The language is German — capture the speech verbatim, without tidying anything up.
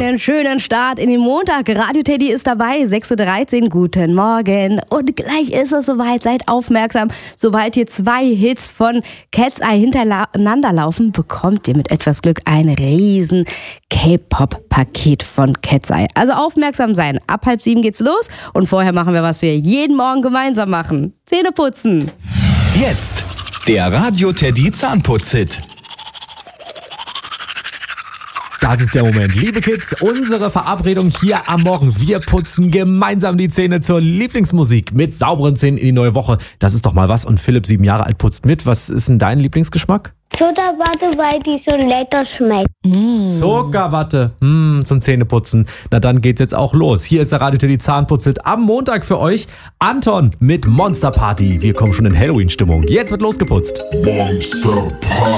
einen schönen Start in den Montag. Radio Teddy ist dabei, sechs Uhr dreizehn. Guten Morgen. Und gleich ist es soweit. Seid aufmerksam. Sobald hier zwei Hits von Cat's Eye hintereinander laufen, bekommt ihr mit etwas Glück ein riesen K-Pop-Paket von Cat's Eye. Also aufmerksam sein. Ab halb sieben geht's los. Und vorher machen wir, was wir jeden Morgen gemeinsam machen. Zähne putzen. Jetzt der Radio Teddy Zahnputz-Hit. Das ist der Moment. Liebe Kids, unsere Verabredung hier am Morgen. Wir putzen gemeinsam die Zähne zur Lieblingsmusik mit sauberen Zähnen in die neue Woche. Das ist doch mal was. Und Philipp, sieben Jahre alt, putzt mit. Was ist denn dein Lieblingsgeschmack? Zuckerwatte, weil die so lecker schmeckt. Mm. Zuckerwatte mm, zum Zähneputzen. Na dann geht's jetzt auch los. Hier ist der Radio Teddy Zahnputz-Hit am Montag für euch. Anton mit Monster Party. Wir kommen schon in Halloween-Stimmung. Jetzt wird losgeputzt. Monster Party.